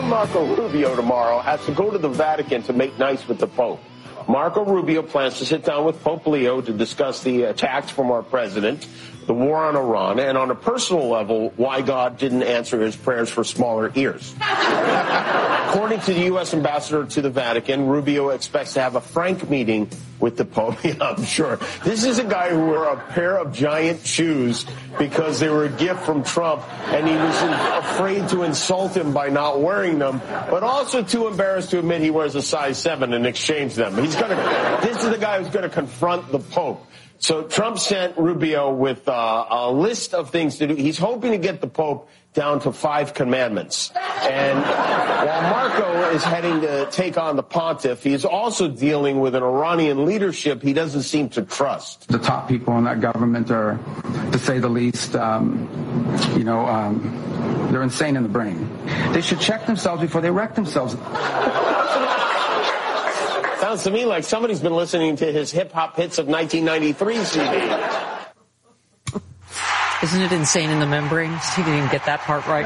Marco Rubio tomorrow has to go to the Vatican to make nice with the Pope. Marco Rubio plans to sit down with Pope Leo to discuss the attacks from our president, the war on Iran, and on a personal level, why God didn't answer his prayers for smaller ears. According to the U.S. ambassador to the Vatican, Rubio expects to have a frank meeting with the Pope. Yeah, I'm sure. This is a guy who wore a pair of giant shoes because they were a gift from Trump, and he was afraid to insult him by not wearing them, but also too embarrassed to admit he wears a size 7 and exchange them. This is the guy who's going to confront the Pope. So Trump sent Rubio with a list of things to do. He's hoping to get the Pope down to 5 commandments. And while Marco is heading to take on the pontiff, he is also dealing with an Iranian leadership he doesn't seem to trust. The top people in that government are, to say the least, they're insane in the brain. They should check themselves before they wreck themselves. Sounds to me like somebody's been listening to his hip-hop hits of 1993 CD. Isn't it insane in the membrane? He didn't even get that part right.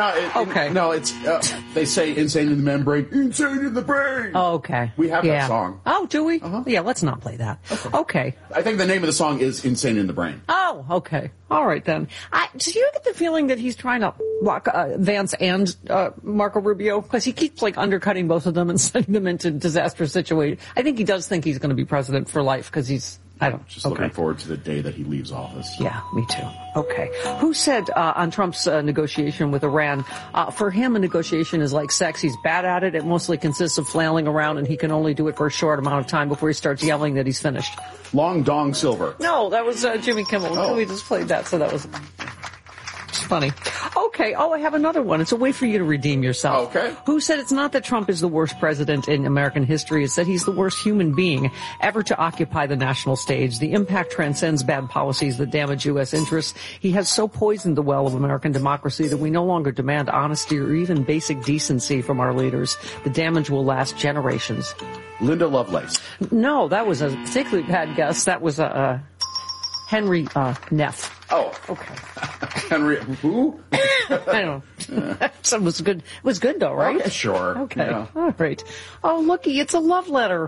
They say insane in the membrane, insane in the brain. Oh, okay. We have that song. Oh, do we? Uh-huh. Yeah, let's not play that. Okay. I think the name of the song is Insane in the Brain. Oh, okay. All right, then. Do you get the feeling that he's trying to block Vance and Marco Rubio? Because he keeps, undercutting both of them and sending them into disastrous situations. I think he does think he's going to be president for life because he's... Looking forward to the day that he leaves office. Yeah, me too. Okay. Who said on Trump's negotiation with Iran, for him a negotiation is like sex. He's bad at it. It mostly consists of flailing around, and he can only do it for a short amount of time before he starts yelling that he's finished. Long Dong Silver. No, that was Jimmy Kimmel. Oh. We just played that, so that was... funny. Okay. Oh, I have another one. It's a way for you to redeem yourself. Okay. Who said it's not that Trump is the worst president in American history? It's that he's the worst human being ever to occupy the national stage. The impact transcends bad policies that damage U.S. interests. He has so poisoned the well of American democracy that we no longer demand honesty or even basic decency from our leaders. The damage will last generations. Linda Lovelace. No, that was a particularly bad guess. That was Henry Neff. Oh. Okay. Henry, who? I don't know. So it was good. It was good though, right? Okay, sure. Okay. Yeah. All right. Oh, looky, it's a love letter.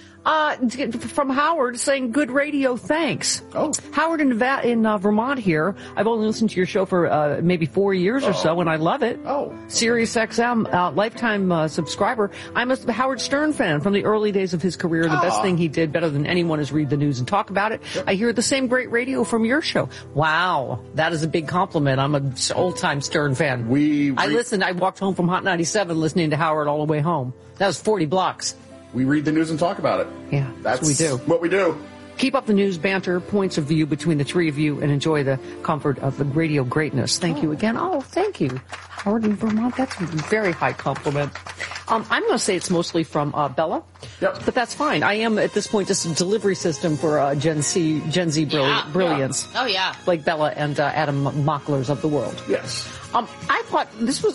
From Howard saying, good radio, thanks. Oh. Howard in Vermont here. I've only listened to your show for maybe 4 years or so, and I love it. Oh. Sirius XM, lifetime subscriber. I'm a Howard Stern fan from the early days of his career. The best thing he did, better than anyone, is read the news and talk about it. Yep. I hear the same great radio from your show. Wow. That is a big compliment. I'm an old-time Stern fan. I listened. I walked home from Hot 97 listening to Howard all the way home. That was 40 blocks. We read the news and talk about it. Yeah, that's what we do. What we do. Keep up the news, banter, points of view between the three of you, and enjoy the comfort of the radio greatness. Thank you again. Oh, thank you. Howard in Vermont, that's a very high compliment. I'm going to say it's mostly from Bella, but that's fine. I am, at this point, just a delivery system for Gen Z brilliance. Yeah. Oh, yeah. Like Bella and Adam Mocklers of the world. Yes. I thought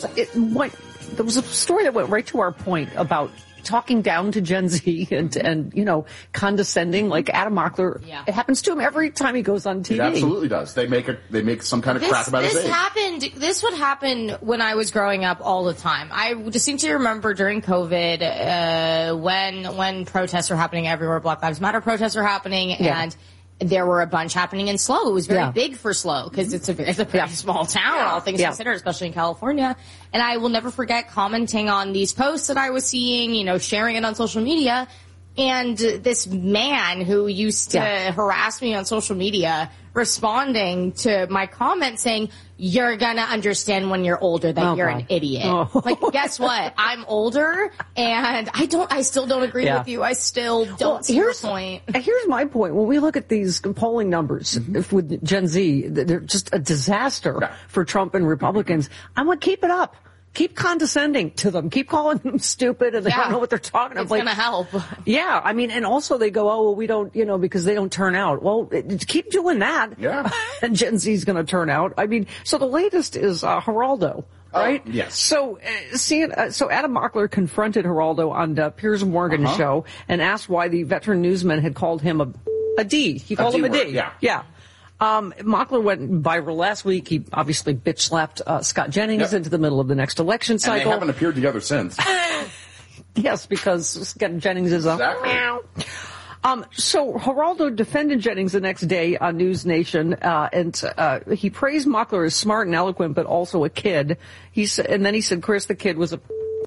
there was a story that went right to our point about talking down to Gen Z and condescending, like Adam Mockler. Yeah. It happens to him every time he goes on TV. It absolutely does. They make some kind of crap about his age. This would happen when I was growing up all the time. I just seem to remember during COVID, when protests were happening everywhere, Black Lives Matter protests were happening, and there were a bunch happening in SLO. It was very big for SLO because it's a pretty small town, all things considered, especially in California. And I will never forget commenting on these posts that I was seeing, sharing it on social media. And this man who used to harass me on social media responding to my comment saying, you're gonna understand when you're older that you're an idiot. Oh. Like, guess what? I'm older and I still don't agree with you. I still don't see your point. Here's my point. When we look at these polling numbers with Gen Z, they're just a disaster for Trump and Republicans. I'm gonna keep it up. Keep condescending to them. Keep calling them stupid and they don't know what they're talking about. It's going to help. Yeah. I mean, and also they go, oh, well, we don't, because they don't turn out. Well, keep doing that. Yeah. And Gen Z's going to turn out. I mean, so the latest is Geraldo. Right? Yes. So, so Adam Mockler confronted Geraldo on Piers Morgan's show and asked why the veteran newsman had called him a D. He called him a D. Yeah. Mockler went viral last week. He obviously bitch slapped Scott Jennings into the middle of the next election cycle. And they haven't appeared together since. Yes, because Scott Jennings is meow. So Geraldo defended Jennings the next day on News Nation, and he praised Mockler as smart and eloquent, but also a kid. And then he said, Chris, the kid was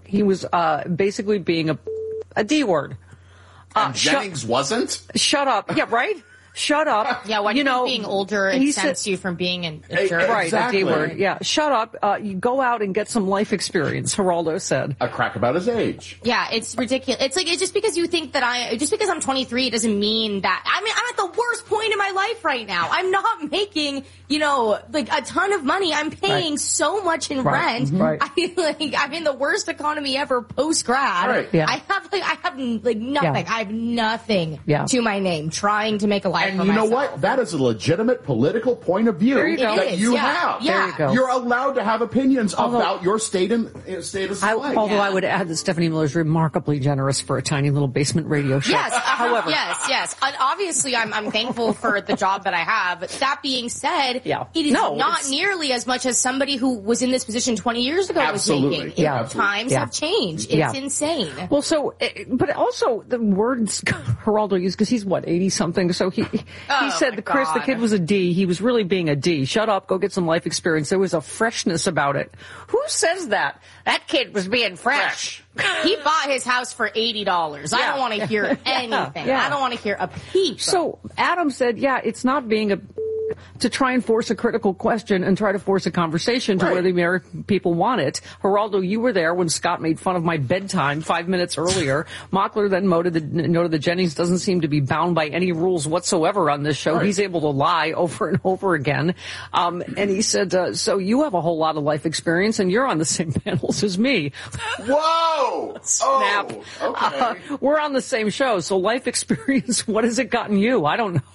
basically being a D word. And Jennings wasn't? Shut up. Yeah, right? Shut up. Yeah, why do you think being older exempts you from being a jerk? Right, exactly. a D word. Yeah, shut up. You go out and get some life experience, Geraldo said. A crack about his age. Yeah, it's ridiculous. It's like, just because you think that just because I'm 23 doesn't mean that, I'm at the worst point in my life right now. I'm not making, like a ton of money. I'm paying so much in rent. Right. I'm in the worst economy ever post-grad. Right. Yeah. I have nothing. Yeah. I have nothing to my name trying to make a life. And you know what? That is a legitimate political point of view that you have. Yeah. There you go. You're allowed to have opinions about your state of society. Although I would add that Stephanie Miller is remarkably generous for a tiny little basement radio show. Yes, however. Yes. And obviously, I'm thankful for the job that I have. But that being said, it is not nearly as much as somebody who was in this position 20 years ago was making. Times have changed. It's insane. Well, but also the words Geraldo used, because he's 80-something, so he said, Chris, the kid was a D. He was really being a D. Shut up, go get some life experience. There was a freshness about it. Who says that? That kid was being fresh. He bought his house for $80. I don't want to hear anything. I don't want to hear a peep. So Adam said, it's not being to try and force a critical question and try to force a conversation to where the American people want it. Geraldo, you were there when Scott made fun of my bedtime 5 minutes earlier. Mockler then noted that Jennings doesn't seem to be bound by any rules whatsoever on this show. Right. He's able to lie over and over again. And he said, so you have a whole lot of life experience and you're on the same panels as me. Whoa! Snap. Oh, okay. We're on the same show, so life experience, what has it gotten you? I don't know.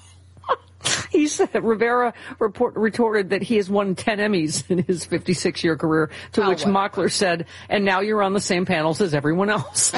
He said Rivera retorted that he has won 10 Emmys in his 56-year career, to which Mockler said, and now you're on the same panels as everyone else.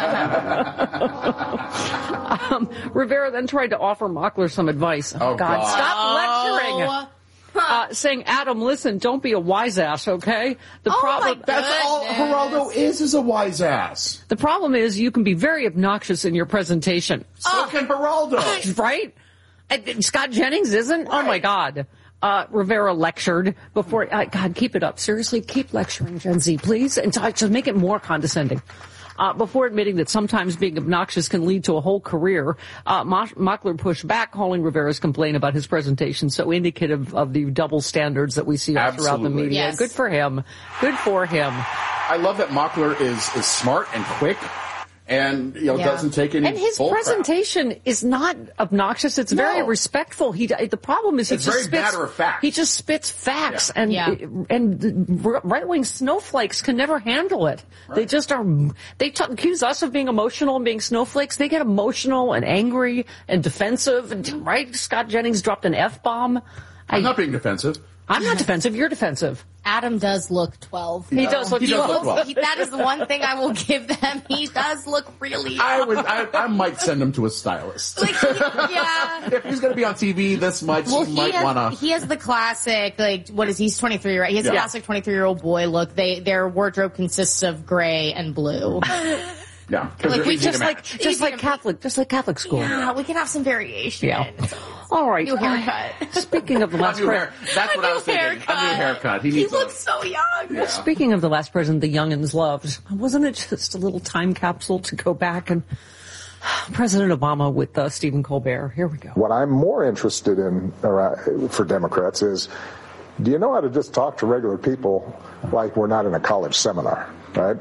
Rivera then tried to offer Mockler some advice. Oh, God. Stop lecturing. Saying, Adam, listen, don't be a wise ass, okay? That's all Geraldo is a wise ass. The problem is you can be very obnoxious in your presentation. So can Geraldo. Right? Scott Jennings isn't? Right. Oh, my God. Rivera lectured before. God, keep it up. Seriously, keep lecturing, Gen Z, please. And just make it more condescending. Before admitting that sometimes being obnoxious can lead to a whole career, Mockler pushed back, calling Rivera's complaint about his presentation so indicative of the double standards that we see throughout the media. Yes. Good for him. Good for him. I love that Mockler is smart and quick. And, doesn't take any And his presentation is not obnoxious. It's very respectful. The problem is it's very matter of fact. He just spits facts. Yeah. And right-wing snowflakes can never handle it. Right. They just are, accuse us of being emotional and being snowflakes. They get emotional and angry and defensive. And, right? Scott Jennings dropped an F-bomb. I'm not being defensive. I'm not defensive. You're defensive. Adam does look 12. He does look 12. That is the one thing I will give them. He does look really young. I might send him to a stylist. If he's going to be on TV this much, he might want to. He has the classic, he's 23, right? He has the classic 23-year-old boy look. Their wardrobe consists of gray and blue. Yeah, just like Catholic school. Yeah, we can have some variation. Yeah. All right. New haircut. Speaking of the last president, that's what I was thinking. A new haircut. He looks so young. Yeah. Speaking of the last president, the youngins loved. Wasn't it just a little time capsule to go back and President Obama with Stephen Colbert? Here we go. What I'm more interested in for Democrats is, do you know how to just talk to regular people like we're not in a college seminar, right?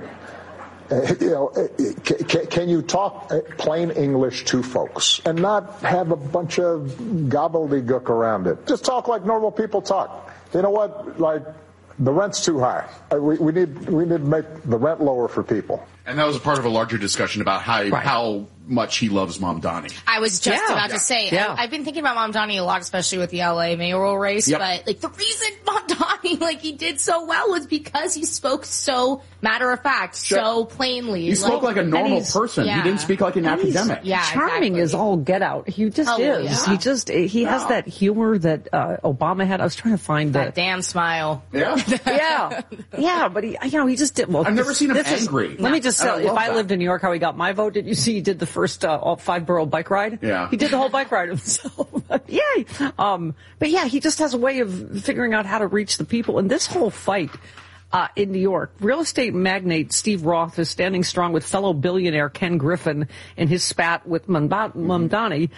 Can you talk plain English to folks and not have a bunch of gobbledygook around it? Just talk like normal people talk. You know what? The rent's too high. We need to make the rent lower for people. And that was a part of a larger discussion about how much he loves Mamdani. I was just about to say, I've been thinking about Mamdani a lot, especially with the LA mayoral race, but the reason Mamdani, he did so well was because he spoke so matter of fact, so plainly. He spoke like a normal person. Yeah. He didn't speak like an academic. Charming is all get out. He just is. Yeah. He has that humor that Obama had. I was trying to find that damn smile. Yeah. Yeah, but he just did. Well, I've never seen him angry. Let me just say, if I lived in New York, how he got my vote. Did you see he did the first all 5-borough bike ride? Yeah. He did the whole bike ride himself. Yay. But yeah, he just has a way of figuring out how to reach the people. And this whole fight in New York, real estate magnate Steve Roth is standing strong with fellow billionaire Ken Griffin in his spat with Mamdani.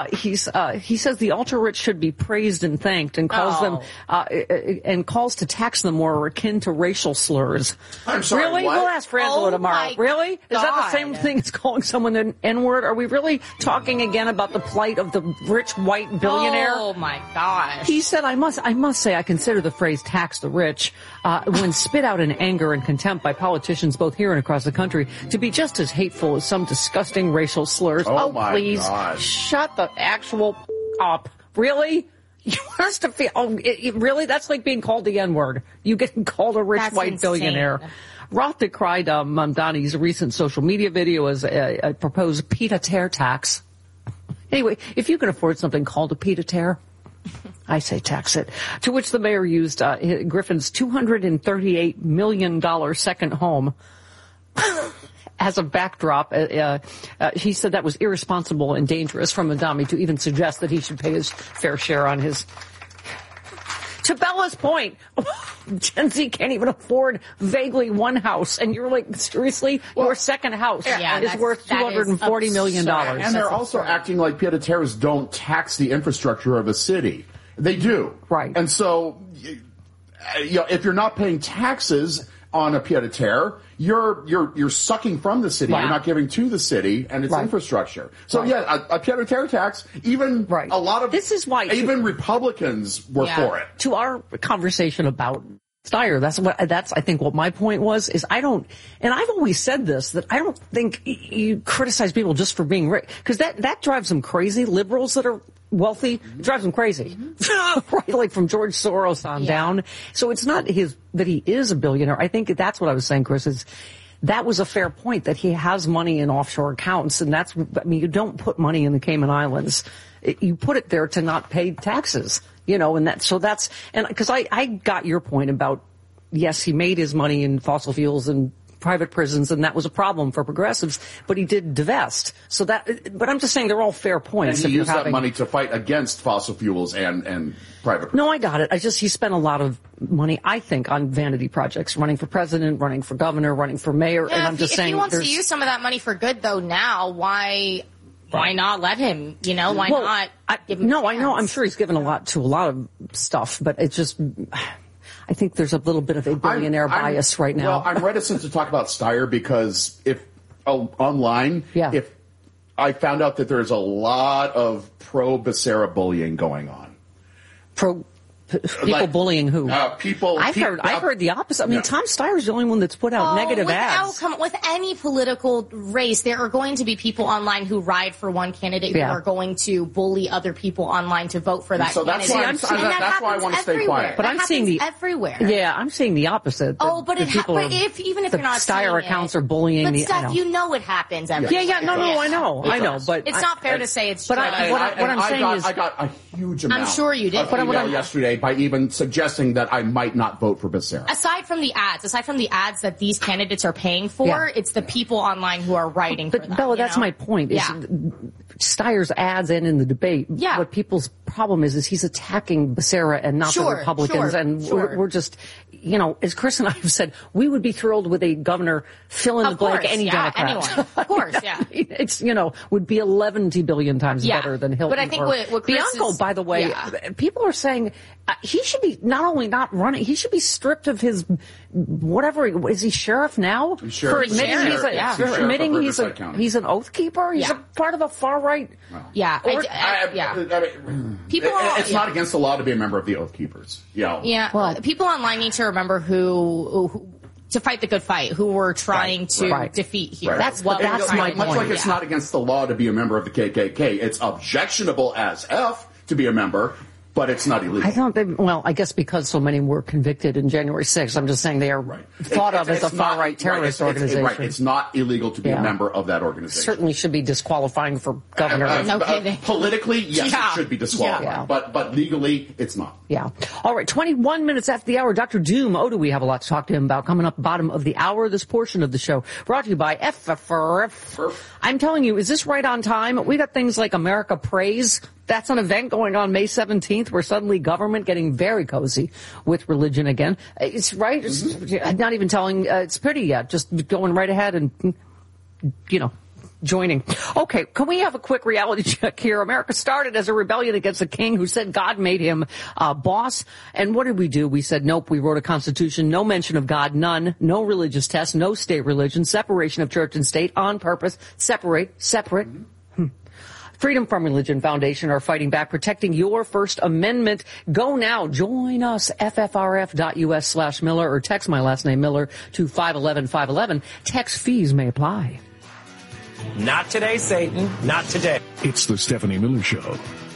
He says the ultra-rich should be praised and thanked, and calls them and calls to tax them more akin to racial slurs. I'm sorry, really? what? We'll ask Frangela tomorrow. Really? Is that the same thing as calling someone an N-word? Are we really talking again about the plight of the rich white billionaire? Oh my gosh. He said, I must say I consider the phrase tax the rich when spit out in anger and contempt by politicians both here and across the country to be just as hateful as some disgusting racial slurs. Oh my please, God. shut the actual up. Really? You want us to feel, really? That's like being called the N-word. You get called a rich white billionaire. Roth decried Mamdani's recent social media video as a proposed pied-à-terre tax. Anyway, if you can afford something called a pied-à-terre, I say tax it. To which the mayor used Griffin's $238 million second home as a backdrop. He said that was irresponsible and dangerous from Mamdani to even suggest that he should pay his fair share on his... To Bella's point, Gen Z can't even afford vaguely one house, and you're like, seriously? Your second house is worth $240 million. And they're also acting like pied-à-terres don't tax the infrastructure of a city. They do. Right. And so, if you're not paying taxes on a pied-à-terre, you're sucking from the city. Right. You're not giving to the city and its infrastructure. So a pied-à-terre tax, even a lot of even Republicans were for it. To our conversation about Steyer, that's I think what my point was, is I don't, and I've always said this, that I don't think you criticize people just for being rich, because that drives them crazy. Liberals that are wealthy, it drives them crazy. Right, like from George Soros on down. So it's not that he is a billionaire. I think that's what I was saying, Chris, is that was a fair point, that he has money in offshore accounts, and you don't put money in the Cayman Islands. You put it there to not pay taxes, and because I got your point about, yes, he made his money in fossil fuels and private prisons, and that was a problem for progressives, but he did divest. But I'm just saying they're all fair points. And he used that money to fight against fossil fuels and private prisons. No, I got it. He spent a lot of money, I think, on vanity projects, running for president, running for governor, running for mayor, and I'm just saying... If he wants to use some of that money for good, though, now, why not let him, why not give him a chance? I know, I'm sure he's given a lot of stuff, but it's just... I think there's a little bit of a billionaire bias right now. Well, I'm reticent to talk about Steyer because if I found out that there's a lot of pro-Becerra bullying going on. People bullying who? I've heard the opposite. I mean, Tom Steyer's the only one that's put out negative ads. With any political race, there are going to be people online who ride for one candidate who are going to bully other people online to vote for that candidate. That's why I want to stay quiet. But I'm seeing everywhere. Yeah, I'm seeing the opposite. Even if you're not Steyer accounts are bullying it happens everywhere. I know. But it's not fair to say it's. But what I'm saying is, I got a huge amount. I'm sure you did. Of email yesterday by even suggesting that I might not vote for Becerra. Aside from the ads that these candidates are paying for, it's the people online who are writing for them. But Bella, that's my point. Is Steyer's ads and in the debate, what people's problem is he's attacking Becerra and not the Republicans, we're just, as Chris and I have said, we would be thrilled with a governor fill in the blank any Democrat. Anyone. Of course, It's, would be 11 billion times better than Hilton. But I think what Chris Bianco, by the way, people are saying he should be not only not running, he should be stripped of his whatever. Is he sheriff now? For admitting he's an oath keeper? He's a part of a far right. People it's not against the law to be a member of the Oath Keepers. People online need to remember who to fight the good fight, who we're trying to defeat here. Right. That's my point. Much like it's not against the law to be a member of the KKK. It's objectionable as F to be a member, but it's not illegal. I don't think, well, I guess because so many were convicted in January 6th, I'm just saying they are thought of as a far-right terrorist organization. It's not illegal to be a member of that organization. Certainly should be disqualifying for governor. No kidding. Politically, yes, it should be disqualified, but legally, it's not. Yeah. All right, 21 minutes after the hour, Dr. Doom. Oh, do we have a lot to talk to him about coming up bottom of the hour, this portion of the show, brought to you by FFRF. I'm telling you, is this right on time? We got things like America Prays. That's an event going on May 17th where suddenly government getting very cozy with religion again. It's right. It's not even telling. It's pretty. Just going right ahead and, joining. Okay, can we have a quick reality check here? America started as a rebellion against a king who said God made him boss. And what did we do? We said, nope, we wrote a constitution, no mention of God, none, no religious test, no state religion, separation of church and state on purpose, separate. Freedom from Religion Foundation are fighting back, protecting your First Amendment. Go now. Join us. FFRF.us/Miller or text my last name Miller to 511-511. Text fees may apply. Not today, Satan. Not today. It's the Stephanie Miller Show.